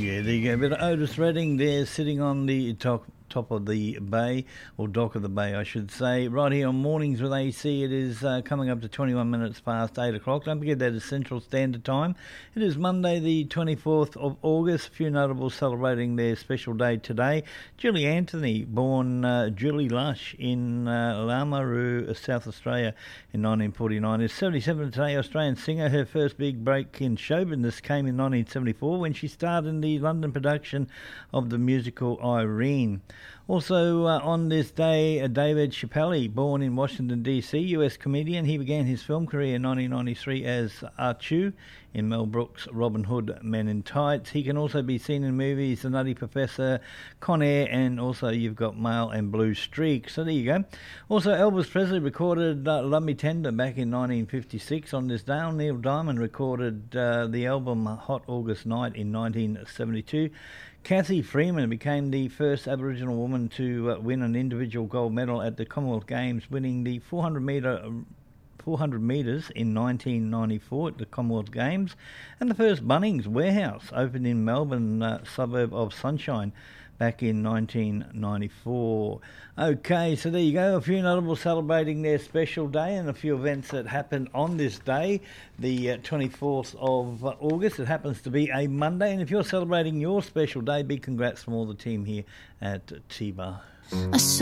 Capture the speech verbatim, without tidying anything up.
Yeah, there you go. But Otis Redding there sitting on the top, top of the bay, or dock of the bay, I should say. Right here on Mornings with A C, it is uh, coming up to twenty-one minutes past eight o'clock. Don't forget that is Central Standard Time. It is Monday the twenty-fourth of August. A few notables celebrating their special day today. Julie Anthony, born uh, Julie Lush in uh, Lameroo, South Australia in nineteen forty-nine, is seventy-seven today. Australian singer. Her first big break in show business came in nineteen seventy-four when she starred in the London production of the musical Irene. Also uh, on this day, uh, David Chappelle, born in Washington D C, U S comedian. He began his film career in nineteen ninety-three as Archu in Mel Brooks' Robin Hood Men in Tights. He can also be seen in movies The Nutty Professor, Con Air, and also you've got Mail and Blue Streak. So there you go. Also, Elvis Presley recorded uh, Love Me Tender back in nineteen fifty-six. On this day, Neil Diamond recorded uh, the album Hot August Night in nineteen seventy-two. Kathy Freeman became the first Aboriginal woman to uh, win an individual gold medal at the Commonwealth Games, winning the four hundred metre four hundred metres in nineteen ninety-four at the Commonwealth Games. And the first Bunnings warehouse opened in Melbourne, uh, suburb of Sunshine, back in nineteen ninety-four. Okay, so there you go. A few notables celebrating their special day and a few events that happened on this day, the uh, twenty-fourth of August. It happens to be a Monday, and if you're celebrating your special day, big congrats from all the team here at T-Bar.